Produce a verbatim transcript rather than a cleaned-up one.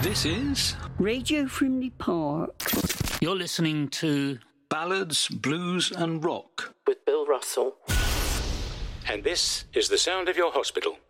This is Radio Frimley Park. You're listening to Ballads, Blues and Rock with Bill Russell. And this is the sound of your hospital.